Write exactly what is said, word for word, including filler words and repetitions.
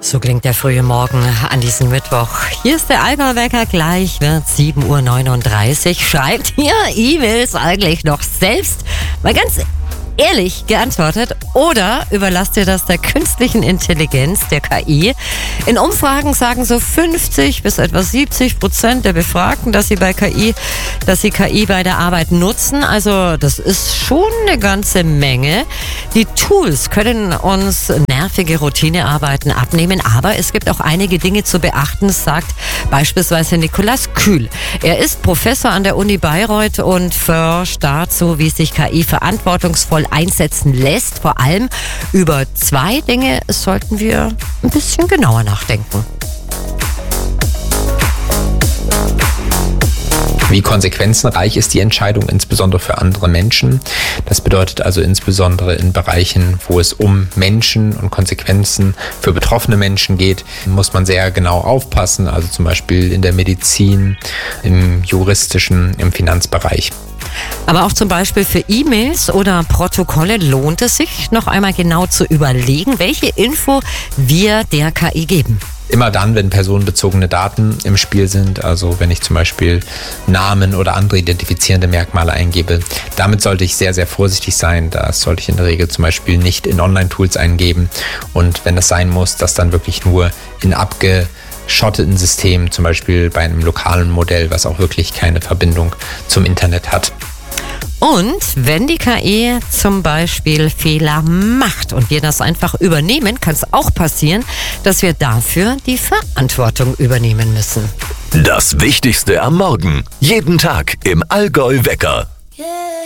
So klingt der frühe Morgen an diesem Mittwoch. Hier ist der Allgäu-Wecker, gleich wird sieben Uhr neununddreißig. Schreibt ihr E-Mails eigentlich noch selbst? Mal ganz ehrlich geantwortet, oder überlasst ihr das der künstlichen Intelligenz, der K I? In Umfragen sagen so fünfzig bis etwa siebzig Prozent der Befragten, dass sie bei K I, dass sie K I bei der Arbeit nutzen. Also das ist schon eine ganze Menge. Die Tools können uns nervige Routinearbeiten abnehmen, aber es gibt auch einige Dinge zu beachten, sagt beispielsweise Nikolaus Kühl. Er ist Professor an der Uni Bayreuth und forscht dazu, wie sich K I verantwortungsvoll einsetzen lässt. Vor allem über zwei Dinge sollten wir ein bisschen genauer nachdenken. Wie konsequenzenreich ist die Entscheidung insbesondere für andere Menschen? Das bedeutet also insbesondere in Bereichen, wo es um Menschen und Konsequenzen für betroffene Menschen geht, muss man sehr genau aufpassen, also zum Beispiel in der Medizin, im juristischen, im Finanzbereich. Aber auch zum Beispiel für E-Mails oder Protokolle lohnt es sich, noch einmal genau zu überlegen, welche Info wir der K I geben. Immer dann, wenn personenbezogene Daten im Spiel sind, also wenn ich zum Beispiel Namen oder andere identifizierende Merkmale eingebe, damit sollte ich sehr, sehr vorsichtig sein. Das sollte ich in der Regel zum Beispiel nicht in Online-Tools eingeben und wenn das sein muss, das dann wirklich nur in abgeschotteten Systemen, zum Beispiel bei einem lokalen Modell, was auch wirklich keine Verbindung zum Internet hat. Und wenn die K I zum Beispiel Fehler macht und wir das einfach übernehmen, kann es auch passieren, dass wir dafür die Verantwortung übernehmen müssen. Das Wichtigste am Morgen. Jeden Tag im Allgäu-Wecker.